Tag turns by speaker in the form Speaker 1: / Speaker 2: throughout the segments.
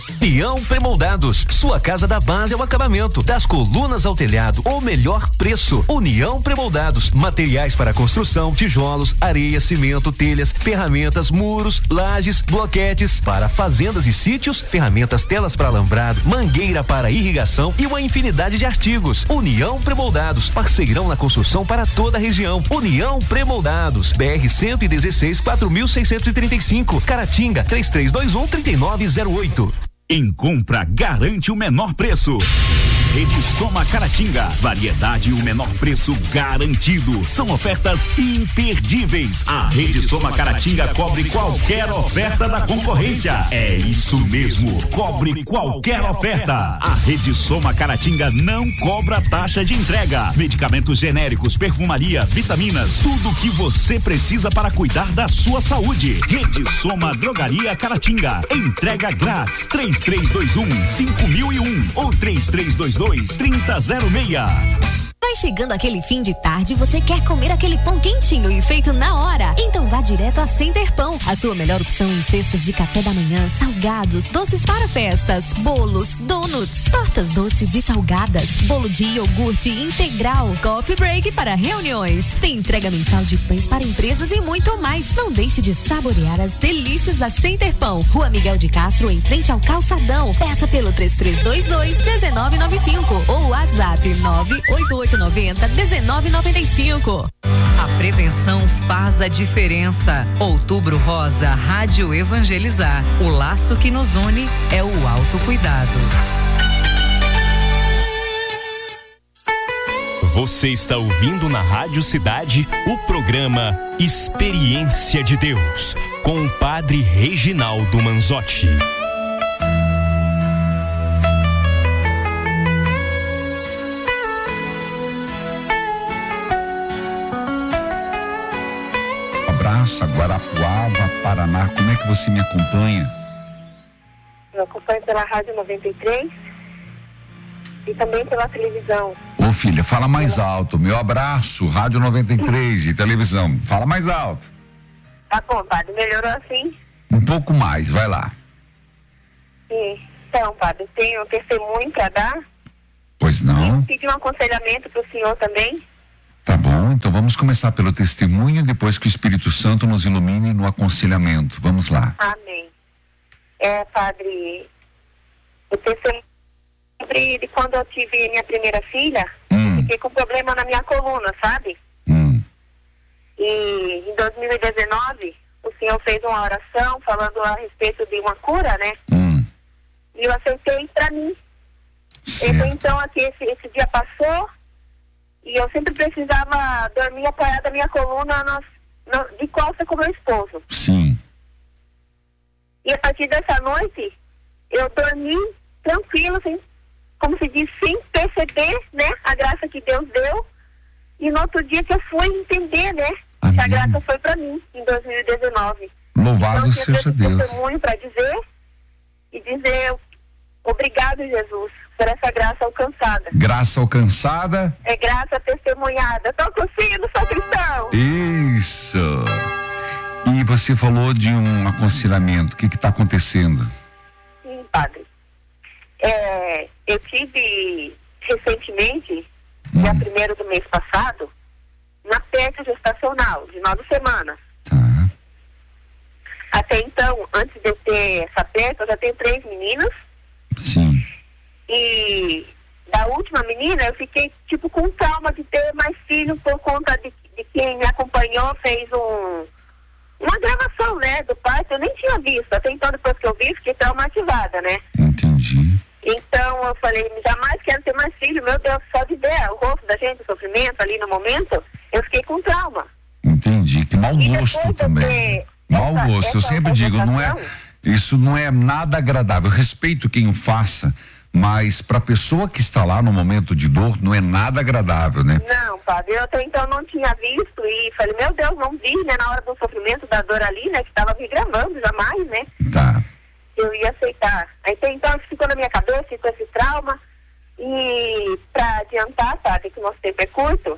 Speaker 1: União Premoldados, sua casa da base ao acabamento, das colunas ao telhado, o melhor preço. União Premoldados, materiais para construção, tijolos, areia, cimento, telhas, ferramentas, muros, lajes, bloquetes para fazendas e sítios, ferramentas, telas para alambrado, mangueira para irrigação e uma infinidade de artigos. União Premoldados, parceirão na construção para toda a região. União Premoldados, BR 116 4635, Caratinga 3321-3908.
Speaker 2: Em compra, garante o menor preço. Rede Soma Caratinga, variedade e o menor preço garantido. São ofertas imperdíveis. A Rede Soma Caratinga cobre qualquer oferta da concorrência. É isso mesmo, cobre qualquer oferta. A Rede Soma Caratinga não cobra taxa de entrega. Medicamentos genéricos, perfumaria, vitaminas, tudo o que você precisa para cuidar da sua saúde. Rede Soma Drogaria Caratinga. Entrega grátis. 3321-5001 ou 3322-3006.
Speaker 3: Vai chegando aquele fim de tarde e você quer comer aquele pão quentinho e feito na hora? Então vá direto a Center Pão, a sua melhor opção em cestas de café da manhã, salgados, doces para festas, bolos, donuts, tortas doces e salgadas, bolo de iogurte integral, coffee break para reuniões, tem entrega mensal de pães para empresas e muito mais. Não deixe de saborear as delícias da Center Pão, Rua Miguel de Castro, em frente ao Calçadão. Peça pelo 3322-1995 ou WhatsApp 98890-1995.
Speaker 4: A prevenção faz a diferença. Outubro Rosa, Rádio Evangelizar. O laço que nos une é o autocuidado.
Speaker 5: Você está ouvindo na Rádio Cidade o programa Experiência de Deus, com o Padre Reginaldo Manzotti.
Speaker 6: Guarapuava, Paraná, como é que você me acompanha?
Speaker 7: Eu acompanho pela Rádio 93 e também pela televisão.
Speaker 6: Ô filha, fala mais alto, meu abraço, Rádio 93 e televisão, fala mais alto.
Speaker 7: Tá bom, padre, melhorou assim?
Speaker 6: Um pouco mais, vai lá.
Speaker 7: Então, padre, tenho um testemunho para dar.
Speaker 6: Pois não?
Speaker 7: E pedir um aconselhamento pro senhor também.
Speaker 6: Tá bom, então vamos começar pelo testemunho, depois que o Espírito Santo nos ilumine no aconselhamento. Vamos lá.
Speaker 7: Amém. Padre, o testemunho de quando eu tive minha primeira filha, fiquei com problema na minha coluna, sabe? E em 2019, o senhor fez uma oração falando a respeito de uma cura, né? E eu aceitei pra mim. Então aqui esse dia passou. E eu sempre precisava dormir apoiada na minha coluna de costa com meu esposo.
Speaker 6: Sim.
Speaker 7: E a partir dessa noite, eu dormi tranquilo, como se diz, sem perceber, né? A graça que Deus deu. E no outro dia que eu fui entender, né?
Speaker 6: Amém.
Speaker 7: Que a graça foi para mim, em 2019.
Speaker 6: Louvado
Speaker 7: então,
Speaker 6: seja Deus.
Speaker 7: Eu tenho muito para dizer e dizer obrigado, Jesus, por essa graça alcançada.
Speaker 6: Graça alcançada?
Speaker 7: É graça testemunhada. Toca o sino, sou cristão.
Speaker 6: Isso. E você falou de um aconselhamento. O que está acontecendo?
Speaker 7: Sim, padre. Eu tive recentemente, dia 1º do mês passado, na peste gestacional, de 9 semanas.
Speaker 6: Tá.
Speaker 7: Até então, antes de eu ter essa peste, eu já tenho 3 meninas.
Speaker 6: Sim.
Speaker 7: E da última menina, eu fiquei com trauma de ter mais filhos por conta de quem me acompanhou, fez uma gravação, né, do parto. Eu nem tinha visto, até então depois que eu vi, fiquei traumatizada, né?
Speaker 6: Entendi.
Speaker 7: Então eu falei, jamais quero ter mais filho, meu Deus, só de ver o rosto da gente, o sofrimento ali no momento, eu fiquei com trauma.
Speaker 6: Entendi, que mau gosto também. Mau gosto, eu sempre digo, isso não é nada agradável, eu respeito quem o faça, mas para a pessoa que está lá no momento de dor, não é nada agradável, né?
Speaker 7: Não, padre, eu até então não tinha visto e falei, meu Deus, não vi, né, na hora do sofrimento, da dor ali, né, que estava me gravando, jamais, né?
Speaker 6: Tá.
Speaker 7: Eu ia aceitar. Então isso ficou na minha cabeça, ficou esse trauma. E para adiantar, padre, que o nosso tempo é curto,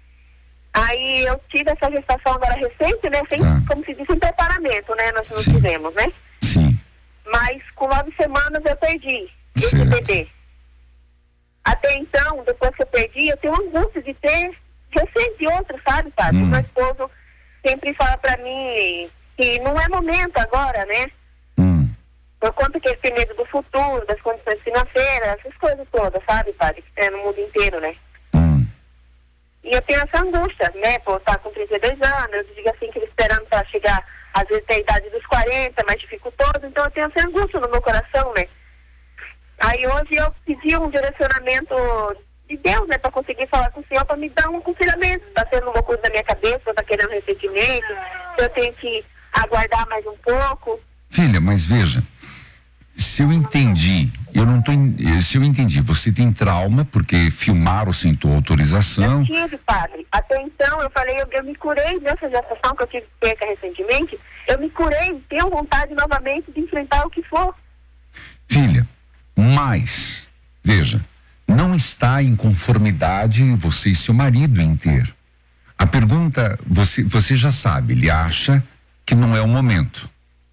Speaker 7: aí eu tive essa gestação agora recente, né, sem, como se diz, sem preparamento, né, nós não tivemos, né?
Speaker 6: Sim.
Speaker 7: mas com 9 semanas eu perdi esse bebê. Até então, depois que eu perdi, eu tenho angústia de ter receio de outro, sabe, padre? Meu esposo sempre fala pra mim que não é momento agora, né? Por conta que ele tem medo do futuro, das condições financeiras, essas coisas todas, sabe, padre? Que tem no mundo inteiro, né? E eu tenho essa angústia, né? Por estar com 32 anos, eu digo assim, que ele esperando para chegar, às vezes, até a idade dos 40, mais dificultoso, então eu tenho essa angústia no meu coração, né? Aí hoje eu pedi um direcionamento de Deus, né? Para conseguir falar com o Senhor, para me dar um aconselhamento. Tá sendo uma coisa da minha cabeça, tá querendo recentemente, se eu tenho que aguardar mais um pouco.
Speaker 6: Filha, mas veja, se eu entendi, se eu entendi, você tem trauma porque filmaram sem tua autorização.
Speaker 7: Eu tive, padre. Até então eu falei, eu me curei dessa gestação que eu tive perca recentemente, eu me curei, tenho vontade novamente de enfrentar o que for.
Speaker 6: Filha, mas, veja, não está em conformidade você e seu marido em ter. A pergunta, você já sabe, ele acha que não é o momento.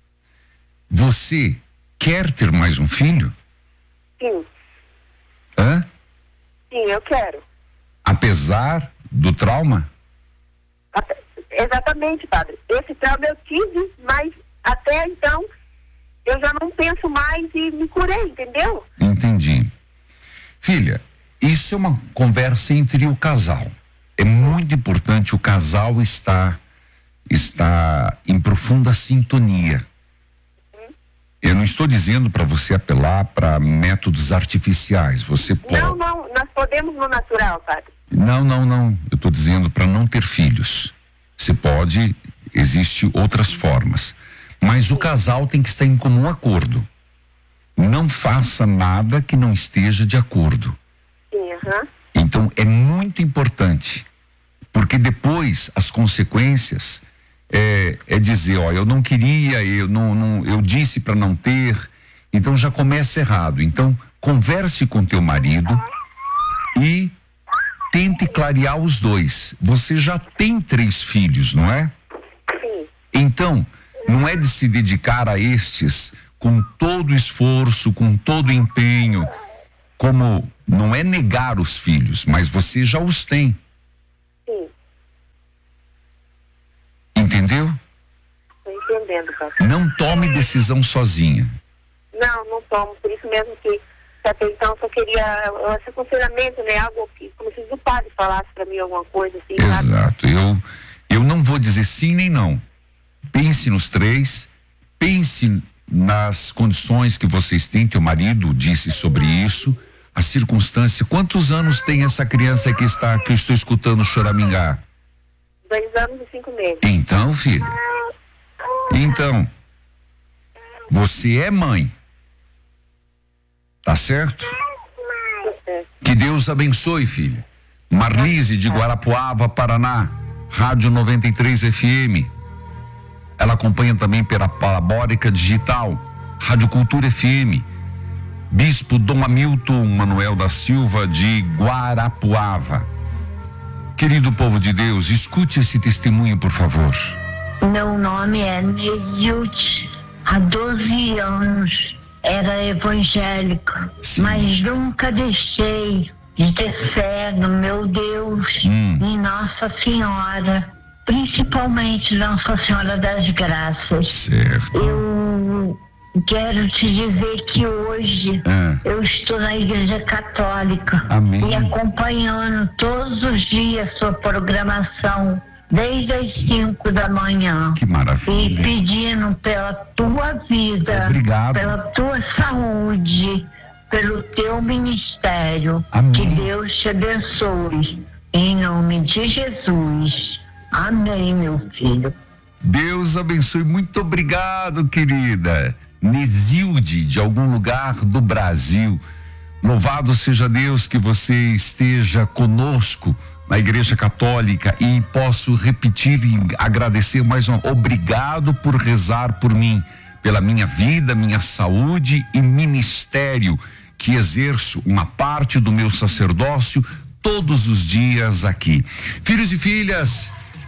Speaker 6: Você quer ter mais um filho?
Speaker 7: Sim.
Speaker 6: Hã?
Speaker 7: Sim, eu quero.
Speaker 6: Apesar do trauma?
Speaker 7: Exatamente, padre. Esse trauma eu tive, mas até então eu já não penso mais e me curei, entendeu?
Speaker 6: Entendi. Filha, isso é uma conversa entre o casal. É muito importante o casal estar em profunda sintonia. Eu não estou dizendo para você apelar para métodos artificiais. Você pode.
Speaker 7: Não, nós podemos no natural, padre.
Speaker 6: Não. Eu estou dizendo para não ter filhos. Você pode, existem outras formas. Mas o casal tem que estar em comum acordo. Não faça nada que não esteja de acordo.
Speaker 7: Sim,
Speaker 6: Então é muito importante, porque depois as consequências é dizer, ó, eu não queria, eu disse para não ter, então já começa errado. Então converse com teu marido e tente clarear os dois. Você já tem 3 filhos, não é?
Speaker 7: Sim.
Speaker 6: Então não é de se dedicar a estes com todo esforço, com todo empenho, como não é negar os filhos, mas você já os tem.
Speaker 7: Sim.
Speaker 6: Entendeu?
Speaker 7: Estou entendendo, padre.
Speaker 6: Não tome decisão sozinha.
Speaker 7: Não tomo, por isso mesmo que até então só queria esse aconselhamento, né? Algo que, como se o padre falasse para mim alguma coisa assim.
Speaker 6: Exato, eu não vou dizer sim nem não. Pense nos 3, pense nas condições que vocês têm, teu marido disse sobre isso, a circunstância. Quantos anos tem essa criança que eu estou escutando choramingar?
Speaker 7: 2 anos e 5 meses.
Speaker 6: Então, filha, você é mãe, tá certo? Que Deus abençoe, filha. Marlise de Guarapuava, Paraná, Rádio 93 FM. Ela acompanha também pela Parabólica Digital, Rádio Cultura FM. Bispo Dom Hamilton Manuel da Silva de Guarapuava. Querido povo de Deus, escute esse testemunho, por favor.
Speaker 8: Meu nome é Nezilte. Há 12 anos era evangélico, mas nunca deixei de ter fé no meu Deus, em Nossa Senhora, principalmente Nossa Senhora das Graças.
Speaker 6: Certo.
Speaker 8: Eu quero te dizer que hoje eu estou na Igreja Católica.
Speaker 6: Amém.
Speaker 8: E acompanhando todos os dias sua programação, desde as 5 da manhã.
Speaker 6: Que maravilha.
Speaker 8: E pedindo pela tua vida,
Speaker 6: obrigado,
Speaker 8: pela tua saúde, pelo teu ministério.
Speaker 6: Amém.
Speaker 8: Que Deus te abençoe. Em nome de Jesus. Amém, meu filho.
Speaker 6: Deus abençoe. Muito obrigado, querida. Nesilde, de algum lugar do Brasil. Louvado seja Deus que você esteja conosco na Igreja Católica, e posso repetir e agradecer mais uma. Obrigado por rezar por mim, pela minha vida, minha saúde e ministério, que exerço uma parte do meu sacerdócio todos os dias aqui. Filhos e filhas,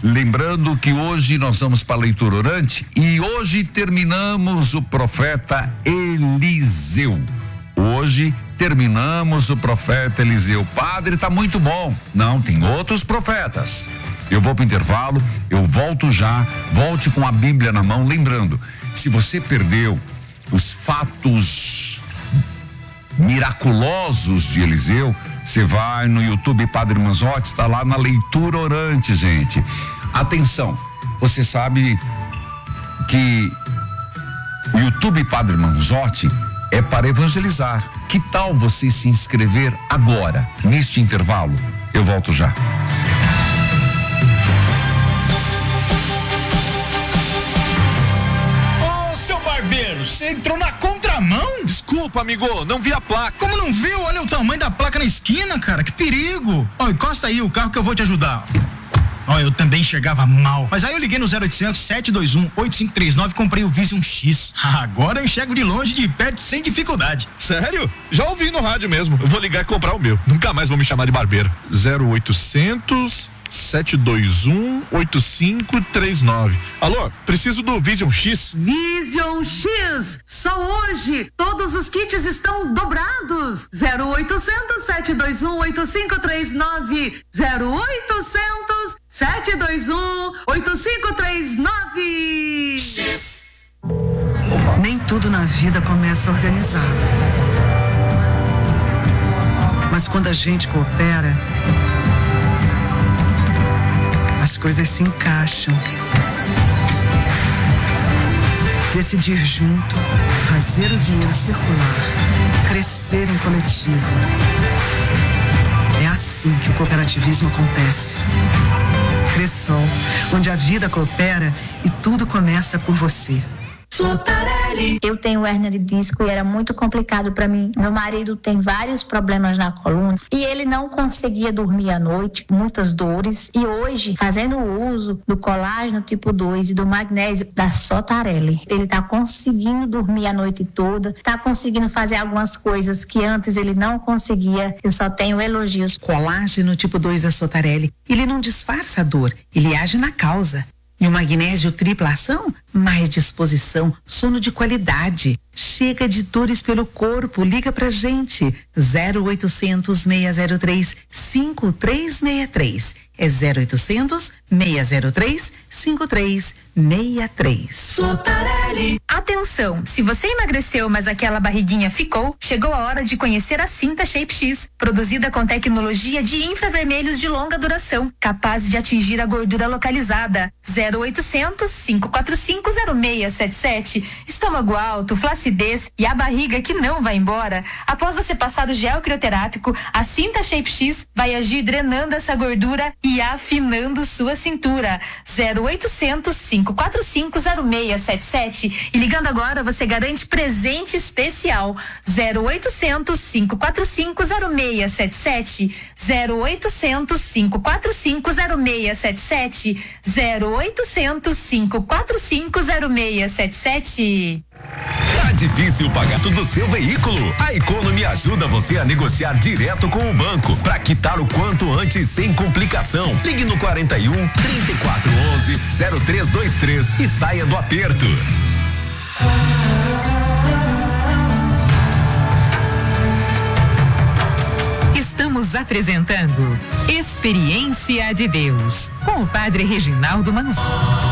Speaker 6: Lembrando que hoje nós vamos para a leitura orante e hoje terminamos o profeta Eliseu. Hoje terminamos o profeta Eliseu. Padre, tá muito bom. Não, tem outros profetas. Eu vou para o intervalo, eu volto já, volte com a Bíblia na mão. Lembrando, se você perdeu os fatos miraculosos de Eliseu, você vai no YouTube Padre Manzotti, está lá na leitura orante, gente. Atenção, você sabe que o YouTube Padre Manzotti é para evangelizar. Que tal você se inscrever agora, neste intervalo? Eu volto já.
Speaker 9: Você entrou na contramão?
Speaker 10: Desculpa, amigo, não vi a placa.
Speaker 9: Como não viu? Olha o tamanho da placa na esquina, cara, que perigo. Ó, encosta aí o carro que eu vou te ajudar. Ó, eu também chegava mal. Mas aí eu liguei no 0800 721 8539 e comprei o Vision X. Agora eu enxergo de longe, de perto, sem dificuldade.
Speaker 10: Sério? Já ouvi no rádio mesmo. Eu vou ligar e comprar o meu. Nunca mais vou me chamar de barbeiro. 0800 721 8539. Alô, preciso do Vision X.
Speaker 11: Vision X, só hoje todos os kits estão dobrados. 0800 721 8539. 0800 721 8539. X.
Speaker 12: Nem tudo na vida começa organizado. Mas quando a gente coopera, as coisas se encaixam. Decidir junto, fazer o dinheiro circular, crescer em coletivo. É assim que o cooperativismo acontece. Cressol, onde a vida coopera e tudo começa por você.
Speaker 8: Sotarelli. Eu tenho hérnia de disco e era muito complicado para mim. Meu marido tem vários problemas na coluna e ele não conseguia dormir à noite, muitas dores. E hoje, fazendo o uso do colágeno tipo 2 e do magnésio da Sotarelli, ele tá conseguindo dormir a noite toda, tá conseguindo fazer algumas coisas que antes ele não conseguia. Eu só tenho elogios.
Speaker 12: Colágeno tipo 2 da Sotarelli, ele não disfarça a dor, ele age na causa. E o magnésio tripla ação? Mais disposição, sono de qualidade. Chega de dores pelo corpo, liga pra gente. 0800 603 5363. É 0800 603 5363.
Speaker 3: Sotarelli. Atenção, se você emagreceu, mas aquela barriguinha ficou, chegou a hora de conhecer a Cinta Shape X, produzida com tecnologia de infravermelhos de longa duração, capaz de atingir a gordura localizada. 0800 545 0677. Estômago alto, flacidez e a barriga que não vai embora. Após você passar o gel crioterápico, a Cinta Shape X vai agir drenando essa gordura e afinando sua cintura. 0800 545 0677. E ligando agora, você garante presente especial. 0800 545 0677. 0800 545 0677. 0800 545 0677.
Speaker 13: Tá difícil pagar tudo do seu veículo? A Economy ajuda você a negociar direto com o banco para quitar o quanto antes sem complicação. Ligue no 41 3411 0323 e saia do aperto.
Speaker 4: Estamos apresentando Experiência de Deus com o Padre Reginaldo Manzotti.